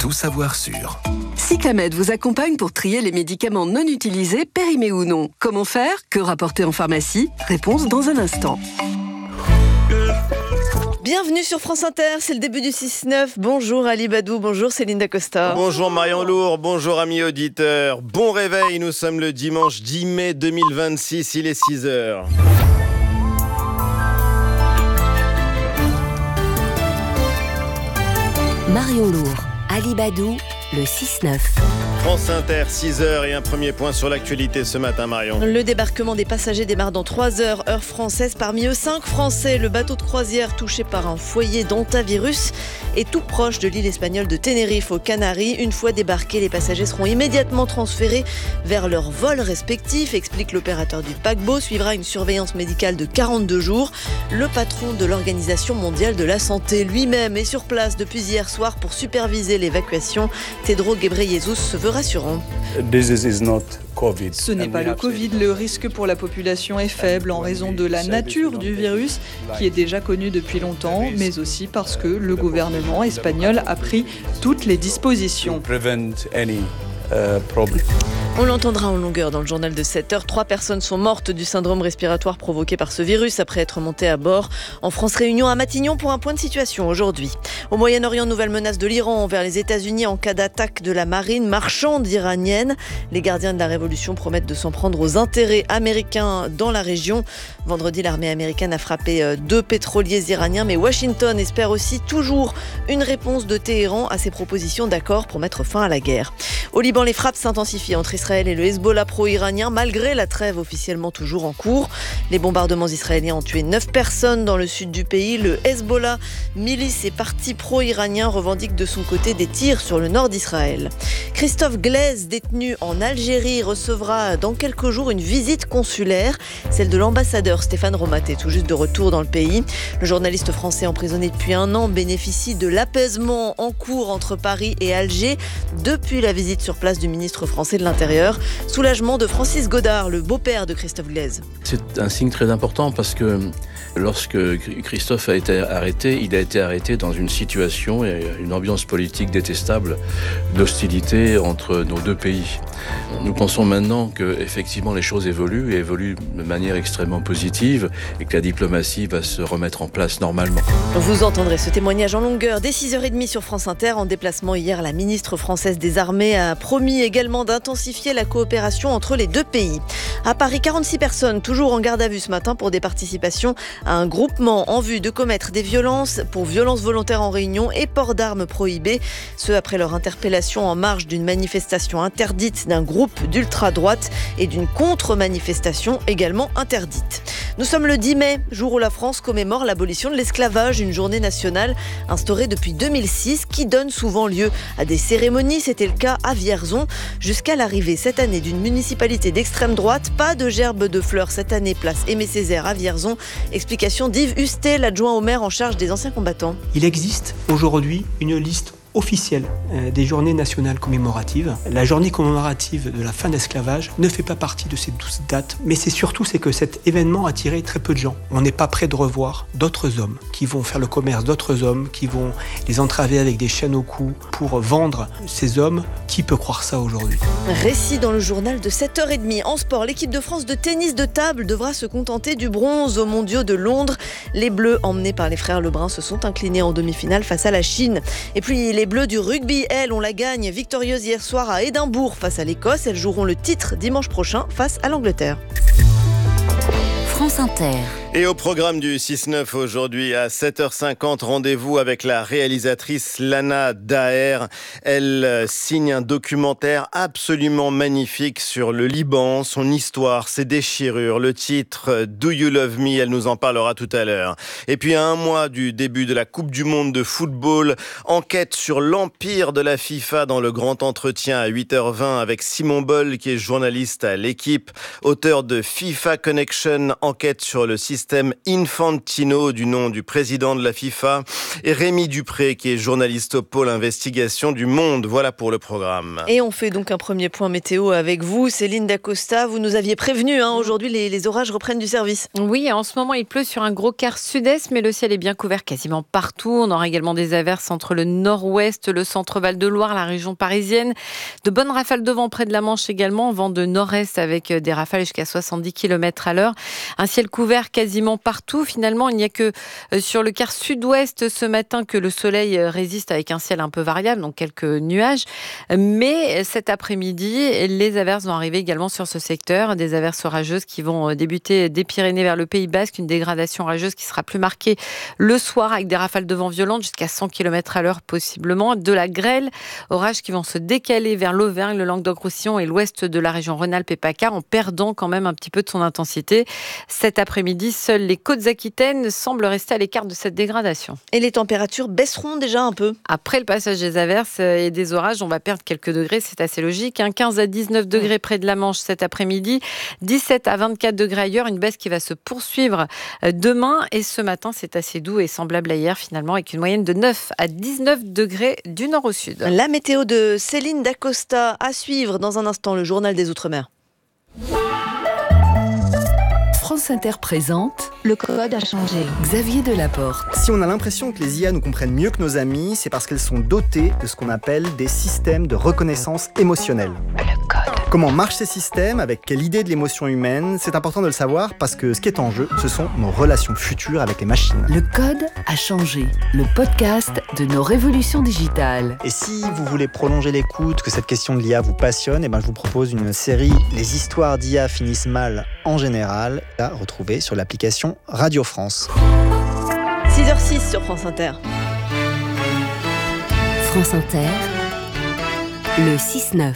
tout savoir sur. Cyclamed vous accompagne pour trier les médicaments non utilisés, périmés ou non. Comment faire ? Que rapporter en pharmacie ? Réponse dans un instant. Bienvenue sur France Inter, c'est le début du 6-9. Bonjour Ali Badou, bonjour Céline Dacosta. Bonjour Marion Lourd, bonjour amis auditeurs. Bon réveil, nous sommes le dimanche 10 mai 2026, il est 6h. Marion Lourd, Ali Badou, le 6-9. France Inter, 6h et un premier point sur l'actualité ce matin, Marion. Le débarquement des passagers démarre dans 3 heures, heure française. Parmi eux, 5 Français. Le bateau de croisière touché par un foyer d'hantavirus est tout proche de l'île espagnole de Tenerife aux Canaries. Une fois débarqués, les passagers seront immédiatement transférés vers leurs vols respectifs, explique l'opérateur du paquebot. Suivra une surveillance médicale de 42 jours. Le patron de l'Organisation mondiale de la santé lui-même est sur place depuis hier soir pour superviser l'évacuation. Tedros Ghebreyesus se veut rassurant. Ce n'est pas le Covid, le risque pour la population est faible en raison de la nature du virus qui est déjà connu depuis longtemps, mais aussi parce que le gouvernement espagnol a pris toutes les dispositions. On l'entendra en longueur dans le journal de 7h. 3 personnes sont mortes du syndrome respiratoire provoqué par ce virus après être montées à bord. En France, réunion à Matignon pour un point de situation aujourd'hui. Au Moyen-Orient, nouvelle menace de l'Iran envers les États-Unis en cas d'attaque de la marine marchande iranienne. Les gardiens de la révolution promettent de s'en prendre aux intérêts américains dans la région. Vendredi, l'armée américaine a frappé 2 pétroliers iraniens, mais Washington espère aussi toujours une réponse de Téhéran à ses propositions d'accord pour mettre fin à la guerre. Au Liban, les frappes s'intensifient entre Israël et le Hezbollah pro-iranien, malgré la trêve officiellement toujours en cours. Les bombardements israéliens ont tué 9 personnes dans le sud du pays. Le Hezbollah, milice et parti pro-iranien, revendique de son côté des tirs sur le nord d'Israël. Christophe Glaise, détenu en Algérie, recevra dans quelques jours une visite consulaire, celle de l'ambassadeur Stéphane Romaté, tout juste de retour dans le pays. Le journaliste français emprisonné depuis 1 an bénéficie de l'apaisement en cours entre Paris et Alger depuis la visite sur place du ministre français de l'Intérieur. Soulagement de Francis Godard, le beau-père de Christophe Glaise. C'est un signe très important parce que lorsque Christophe a été arrêté, il a été arrêté dans une situation et une ambiance politique détestable d'hostilité entre nos 2 pays. Nous pensons maintenant que effectivement les choses évoluent et évoluent de manière extrêmement positive et que la diplomatie va se remettre en place normalement. Vous entendrez ce témoignage en longueur dès 6h30 sur France Inter. En déplacement hier, la ministre française des Armées a promis également d'intensifier la coopération entre les 2 pays. À Paris, 46 personnes toujours en garde à vue ce matin pour des participations à un groupement en vue de commettre des violences pour violences volontaires en réunion et port d'armes prohibées. Ce après leur interpellation en marge d'une manifestation interdite d'un groupe d'ultra-droite et d'une contre-manifestation également interdite. Nous sommes le 10 mai, jour où la France commémore l'abolition de l'esclavage, une journée nationale instaurée depuis 2006 qui donne souvent lieu à des cérémonies. C'était le cas à Vierzon. Jusqu'à l'arrivée cette année d'une municipalité d'extrême droite, pas de gerbe de fleurs cette année, place Aimé Césaire à Vierzon. Explication d'Yves Hustet, l'adjoint au maire en charge des anciens combattants. Il existe aujourd'hui une liste officielle des journées nationales commémoratives. La journée commémorative de la fin de l'esclavage ne fait pas partie de ces 12 dates, mais c'est que cet événement a attiré très peu de gens. On n'est pas prêt de revoir d'autres hommes qui vont faire le commerce d'autres hommes, qui vont les entraver avec des chaînes au cou pour vendre ces hommes. Qui peut croire ça aujourd'hui ? Récit dans le journal de 7h30. En sport, l'équipe de France de tennis de table devra se contenter du bronze aux mondiaux de Londres. Les Bleus, emmenés par les frères Lebrun, se sont inclinés en demi-finale face à la Chine. Et puis les Bleus du rugby, elles, on la gagne victorieuse hier soir à Édimbourg face à l'Écosse. Elles joueront le titre dimanche prochain face à l'Angleterre. France Inter. Et au programme du 6-9 aujourd'hui à 7h50, rendez-vous avec la réalisatrice Lana Daher. Elle signe un documentaire absolument magnifique sur le Liban, son histoire, ses déchirures, le titre Do You Love Me, elle nous en parlera tout à l'heure. Et puis à 1 mois du début de la Coupe du Monde de football, enquête sur l'empire de la FIFA dans le grand entretien à 8h20 avec Simon Boll qui est journaliste à l'Équipe, auteur de FIFA Connection, enquête sur le système système Infantino du nom du président de la FIFA et Rémi Dupré qui est journaliste au pôle investigation du Monde. Voilà pour le programme. Et on fait donc un premier point météo avec vous, Céline Dacosta. Vous nous aviez prévenu, aujourd'hui les orages reprennent du service. Oui, en ce moment il pleut sur un gros quart sud-est, mais le ciel est bien couvert quasiment partout. On aura également des averses entre le nord-ouest, le centre Val-de-Loire, la région parisienne. De bonnes rafales de vent près de la Manche également, vent de nord-est avec des rafales jusqu'à 70 km à l'heure. Un ciel couvert quasiment partout. Finalement, il n'y a que sur le quart sud-ouest ce matin que le soleil résiste avec un ciel un peu variable, donc quelques nuages. Mais cet après-midi, les averses vont arriver également sur ce secteur. Des averses orageuses qui vont débuter des Pyrénées vers le Pays Basque. Une dégradation orageuse qui sera plus marquée le soir avec des rafales de vent violentes jusqu'à 100 km à l'heure possiblement. De la grêle, orages qui vont se décaler vers l'Auvergne, le Languedoc-Roussillon et l'ouest de la région Rhône-Alpes et PACA en perdant quand même un petit peu de son intensité. Cet après-midi, seules les Côtes-Aquitaines semblent rester à l'écart de cette dégradation. Et les températures baisseront déjà un peu. Après le passage des averses et des orages, on va perdre quelques degrés, c'est assez logique. 15 à 19 degrés près de la Manche cet après-midi, 17 à 24 degrés ailleurs, une baisse qui va se poursuivre demain. Et ce matin, c'est assez doux et semblable à hier finalement, avec une moyenne de 9 à 19 degrés du nord au sud. La météo de Céline Dacosta à suivre dans un instant, le journal des Outre-mer. France Inter présente Le code a changé. Xavier Delaporte. Si on a l'impression que les IA nous comprennent mieux que nos amis, c'est parce qu'elles sont dotées de ce qu'on appelle des systèmes de reconnaissance émotionnelle. Le code. Comment marchent ces systèmes, avec quelle idée de l'émotion humaine, c'est important de le savoir parce que ce qui est en jeu, ce sont nos relations futures avec les machines. Le code a changé. Le podcast de nos révolutions digitales. Et si vous voulez prolonger l'écoute, que cette question de l'IA vous passionne, je vous propose une série Les histoires d'IA finissent mal en général, à retrouver sur l'application Radio France. 6h06 sur France Inter. France Inter, le 6-9.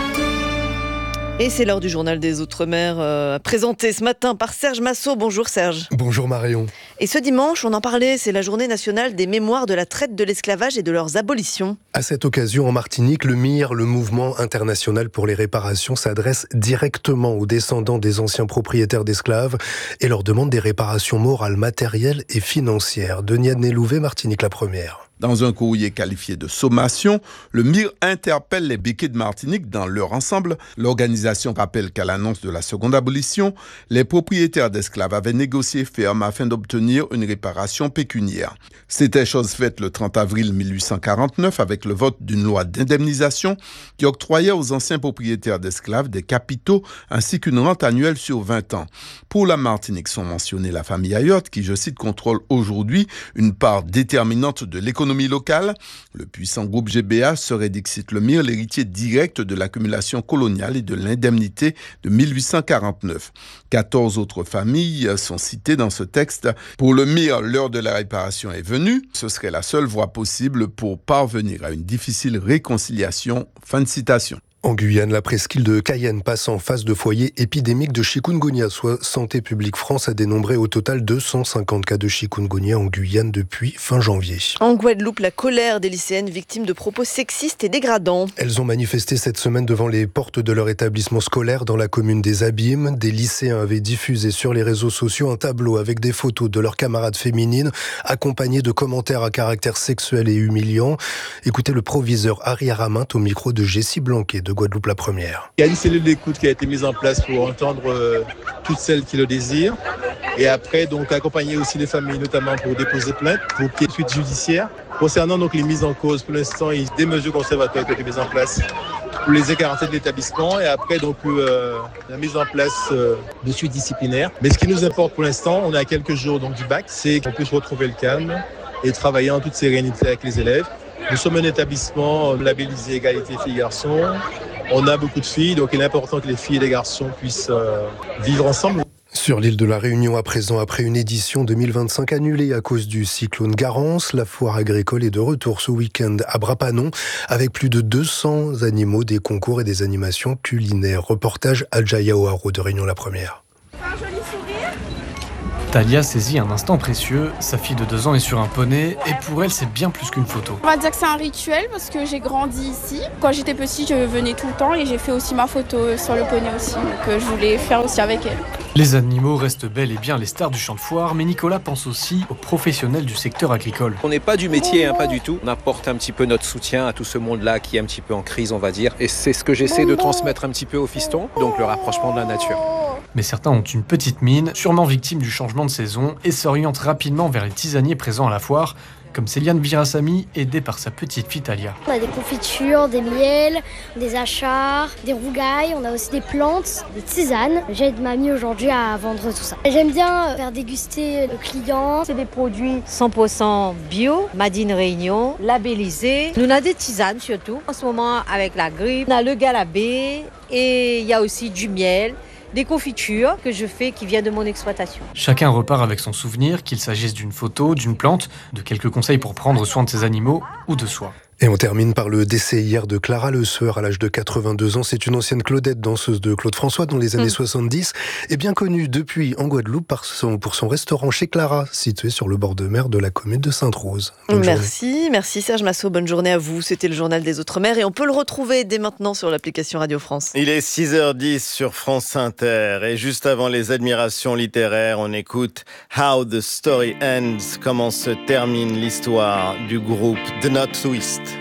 Et c'est l'heure du journal des Outre-mer, présenté ce matin par Serge Massot. Bonjour Serge. Bonjour Marion. Et ce dimanche, on en parlait, c'est la journée nationale des mémoires de la traite de l'esclavage et de leurs abolitions. À cette occasion, en Martinique, le MIR, le Mouvement international pour les réparations, s'adresse directement aux descendants des anciens propriétaires d'esclaves et leur demande des réparations morales, matérielles et financières. Denis Louvet, Martinique la première. Dans un courrier qualifié de sommation, le MIR interpelle les béquets de Martinique dans leur ensemble. L'organisation rappelle qu'à l'annonce de la seconde abolition, les propriétaires d'esclaves avaient négocié ferme afin d'obtenir une réparation pécuniaire. C'était chose faite le 30 avril 1849 avec le vote d'une loi d'indemnisation qui octroyait aux anciens propriétaires d'esclaves des capitaux ainsi qu'une rente annuelle sur 20 ans. Pour la Martinique sont mentionnés la famille Ayotte qui, je cite, contrôle aujourd'hui une part déterminante de l'économie locale. Le puissant groupe GBA serait, dixit le MIR, l'héritier direct de l'accumulation coloniale et de l'indemnité de 1849. 14 autres familles sont citées dans ce texte. Pour le MIR, l'heure de la réparation est venue. Ce serait la seule voie possible pour parvenir à une difficile réconciliation. Fin de citation. En Guyane, la presqu'île de Cayenne passe en phase de foyer épidémique de chikungunya, soit Santé publique France a dénombré au total 250 cas de chikungunya en Guyane depuis fin janvier. En Guadeloupe, la colère des lycéennes victimes de propos sexistes et dégradants. Elles ont manifesté cette semaine devant les portes de leur établissement scolaire dans la commune des Abîmes. Des lycéens avaient diffusé sur les réseaux sociaux un tableau avec des photos de leurs camarades féminines, accompagnés de commentaires à caractère sexuel et humiliant. Écoutez le proviseur Harry Aramint au micro de Jessie Blanquet de Guadeloupe la première. Il y a une cellule d'écoute qui a été mise en place pour entendre toutes celles qui le désirent. Et après, donc, accompagner aussi les familles, notamment pour déposer plainte, pour qu'il y ait une suite judiciaire. Concernant donc les mises en cause, pour l'instant, il y a des mesures conservatoires qui ont été mises en place pour les écarter de l'établissement. Et après, donc, la mise en place de suites disciplinaires. Mais ce qui nous importe pour l'instant, on est à quelques jours donc, du bac, c'est qu'on puisse retrouver le calme et travailler en toute sérénité avec les élèves. Nous sommes un établissement labellisé égalité filles-garçons. On a beaucoup de filles, donc il est important que les filles et les garçons puissent vivre ensemble. Sur l'île de la Réunion à présent, après une édition 2025 annulée à cause du cyclone Garance, la foire agricole est de retour ce week-end à Brapanon avec plus de 200 animaux, des concours et des animations culinaires. Reportage Adjaya Oaro de Réunion la première. Talia saisit un instant précieux, sa fille de 2 ans est sur un poney et pour elle c'est bien plus qu'une photo. On va dire que c'est un rituel parce que j'ai grandi ici. Quand j'étais petite je venais tout le temps et j'ai fait aussi ma photo sur le poney aussi, donc je voulais faire aussi avec elle. Les animaux restent bel et bien les stars du champ de foire, mais Nicolas pense aussi aux professionnels du secteur agricole. On n'est pas du métier, pas du tout. On apporte un petit peu notre soutien à tout ce monde-là qui est un petit peu en crise, on va dire. Et c'est ce que j'essaie de transmettre un petit peu aux fistons, donc le rapprochement de la nature. Mais certains ont une petite mine, sûrement victimes du changement de saison, et s'orientent rapidement vers les tisaniers présents à la foire, comme Céliane Virasamy, aidée par sa petite fille Talia. On a des confitures, des miels, des achars, des rougailles, on a aussi des plantes, des tisanes. J'aide mamie aujourd'hui à vendre tout ça. J'aime bien faire déguster le client. C'est des produits 100% bio, Made in Réunion, labellisés. On a des tisanes surtout. En ce moment, avec la grippe, on a le galabé et il y a aussi du miel. Des confitures que je fais qui viennent de mon exploitation. Chacun repart avec son souvenir, qu'il s'agisse d'une photo, d'une plante, de quelques conseils pour prendre soin de ses animaux ou de soi. Et on termine par le décès hier de Clara Le Sueur à l'âge de 82 ans. C'est une ancienne Claudette, danseuse de Claude François dans les années 70 et bien connue depuis en Guadeloupe pour son restaurant Chez Clara, situé sur le bord de mer de la commune de Sainte-Rose. Merci Serge Massot, bonne journée à vous. C'était le journal des Outre-mer et on peut le retrouver dès maintenant sur l'application Radio France. Il est 6h10 sur France Inter et juste avant les admirations littéraires, on écoute How the Story Ends, comment se termine l'histoire du groupe The Not Twist.